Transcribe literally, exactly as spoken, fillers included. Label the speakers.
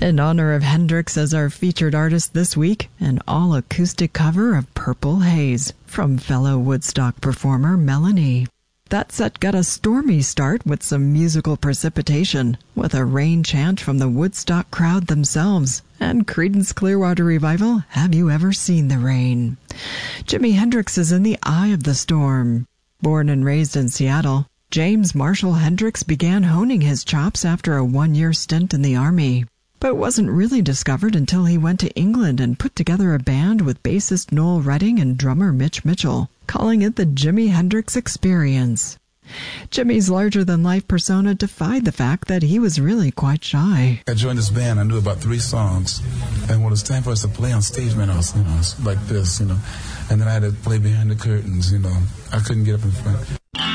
Speaker 1: In honor of Hendrix as our featured artist this week, an all-acoustic cover of Purple Haze from fellow Woodstock performer Melanie. That set got a stormy start with some musical precipitation, with a rain chant from the Woodstock crowd themselves, and Creedence Clearwater Revival, Have You Ever Seen the Rain? Jimi Hendrix is in the eye of the storm. Born and raised in Seattle, James Marshall Hendrix began honing his chops after a one-year stint in the Army, but wasn't really discovered until he went to England and put together a band with bassist Noel Redding and drummer Mitch Mitchell, calling it the Jimi Hendrix Experience. Jimmy's larger-than-life persona defied the fact that he was really quite shy.
Speaker 2: I joined this band, I knew about three songs, and when it was time for us to play on stage, man, I was, you know, like this, you know, and then I had to play behind the curtains, you know. I couldn't get up in front.